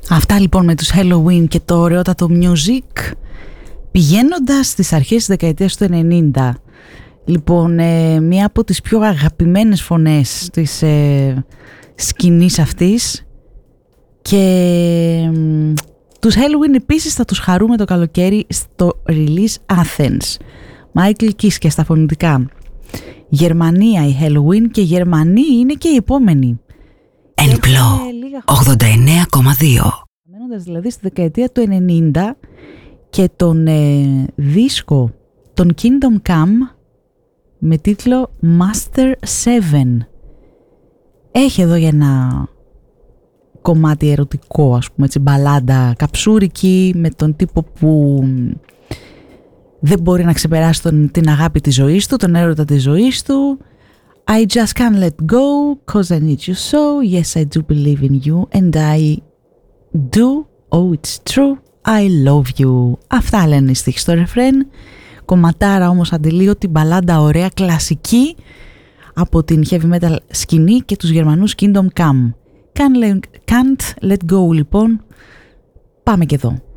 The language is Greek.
Αυτά λοιπόν με τους Helloween και το ωραιότατο music, πηγαίνοντας στις αρχές της δεκαετίας του 90. Λοιπόν, μία από τις πιο αγαπημένες φωνές της σκηνής αυτής, και τους Helloween επίσης θα τους χαρούμε το καλοκαίρι στο release Athens. Michael Kiske στα φωνητικά. Γερμανία η Helloween, και Γερμανοί είναι και οι επόμενοι. Ενπλό 89,2. Μένοντας δηλαδή στη δεκαετία του 90, και τον δίσκο, τον Kingdom Come, με τίτλο Master 7. Έχει εδώ για ένα κομμάτι ερωτικό, ας πούμε, έτσι, μπαλάντα καψούρικη, με τον τύπο που δεν μπορεί να ξεπεράσει την αγάπη της ζωής του, τον έρωτα της ζωής του. I just can't let go, cause I need you so, yes I do believe in you, and I do, oh it's true, I love you. Αυτά λένε οι στίχοι στο ρεφρέν. Κομματάρα όμως αντιλίωτη, μπαλάντα ωραία, κλασική, από την heavy metal σκηνή και τους Γερμανούς Kingdom Come. Can't let go λοιπόν. Πάμε και εδώ.